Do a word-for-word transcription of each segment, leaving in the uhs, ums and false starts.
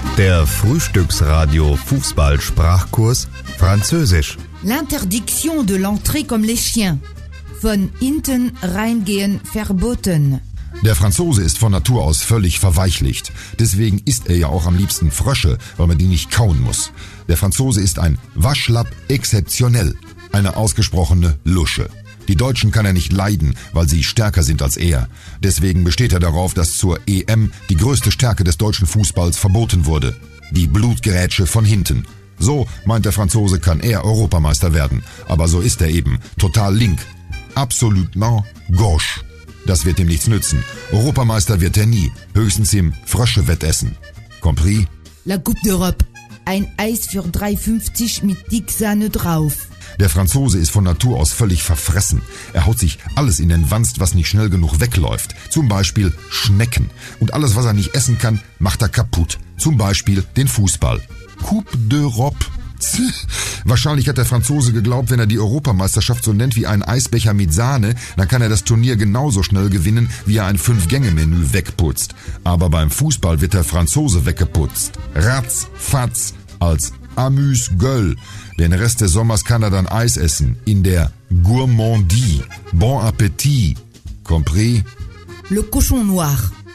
Der Frühstücksradio Fußball-Sprachkurs Französisch. L'interdiction de l'entrée comme les chiens. Von hinten reingehen verboten. Der Franzose ist von Natur aus völlig verweichlicht. Deswegen isst er ja auch am liebsten Frösche, weil man die nicht kauen muss. Der Franzose ist ein Waschlapp exceptionnel, eine ausgesprochene Lusche. Die Deutschen kann er nicht leiden, weil sie stärker sind als er. Deswegen besteht er darauf, dass zur E M die größte Stärke des deutschen Fußballs verboten wurde. Die Blutgerätsche von hinten. So, meint der Franzose, kann er Europameister werden. Aber so ist er eben. Total link. Absolutement gauche. Das wird ihm nichts nützen. Europameister wird er nie. Höchstens im Frösche-Wettessen. Compris? La Coupe d'Europe. Ein Eis für drei fünfzig mit Dicksahne drauf. Der Franzose ist von Natur aus völlig verfressen. Er haut sich alles in den Wanst, was nicht schnell genug wegläuft. Zum Beispiel Schnecken. Und alles, was er nicht essen kann, macht er kaputt. Zum Beispiel den Fußball. Coupe d'Europe. Wahrscheinlich hat der Franzose geglaubt, wenn er die Europameisterschaft so nennt wie einen Eisbecher mit Sahne, dann kann er das Turnier genauso schnell gewinnen, wie er ein Fünf-Gänge-Menü wegputzt. Aber beim Fußball wird der Franzose weggeputzt. Ratz, fatz, als Amuse-Gueule. Den Rest des Sommers kann er dann Eis essen. In der Gourmandie. Bon Appetit. Compris? Le cochon noir.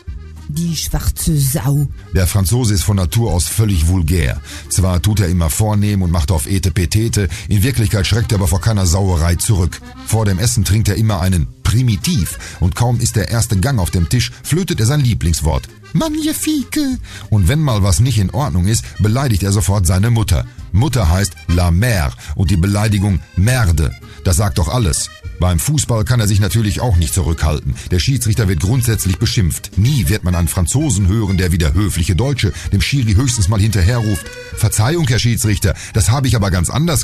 Die schwarze Sau. Der Franzose ist von Natur aus völlig vulgär. Zwar tut er immer vornehm und macht auf Etepetete, in Wirklichkeit schreckt er aber vor keiner Sauerei zurück. Vor dem Essen trinkt er immer einen Primitiv und kaum ist der erste Gang auf dem Tisch, flötet er sein Lieblingswort. Magnifique! Und wenn mal was nicht in Ordnung ist, beleidigt er sofort seine Mutter. Mutter heißt la mère und die Beleidigung Merde. Das sagt doch alles. Beim Fußball kann er sich natürlich auch nicht zurückhalten. Der Schiedsrichter wird grundsätzlich beschimpft. Nie wird man einen Franzosen hören, der wie der höfliche Deutsche dem Schiri höchstens mal hinterherruft. Verzeihung, Herr Schiedsrichter, das habe ich aber ganz anders